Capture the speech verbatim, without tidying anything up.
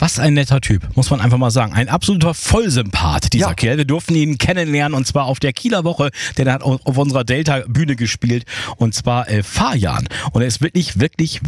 Was ein netter Typ, muss man einfach mal sagen. Ein absoluter Vollsympath, dieser Ja. Kerl. Wir durften ihn kennenlernen und zwar auf der Kieler Woche, denn er hat auf unserer Delta-Bühne gespielt und zwar äh, Fajan. Und er ist wirklich, wirklich